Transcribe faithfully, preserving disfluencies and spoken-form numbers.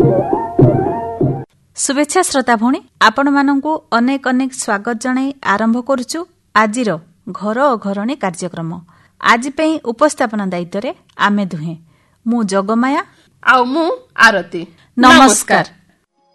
शुभेच्छा श्रोता भौणी आपण मानंकु अनेक अनेक स्वागत जणाई आरंभ करुचु आजिर घर अघरणी कार्यक्रम। आज पे उपस्थापना दायित्व रे आमे दुहे मु जगमाया आ मु आरती। नमस्कार।